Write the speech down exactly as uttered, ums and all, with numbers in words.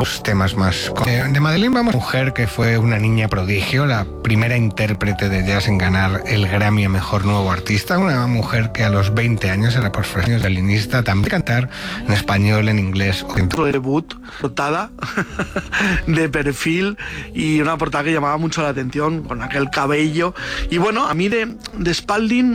los temas más... De, de Madeleine vamos a mujer que fue una niña prodigio, la primera intérprete de jazz en ganar el Grammy a Mejor Nuevo Artista, una mujer que a los veinte años era por años violinista, también cantar en español, en inglés. O en... Debut, portada de perfil y una portada que llamaba mucho la atención con aquel cabello. Y bueno, a mí de, de Spalding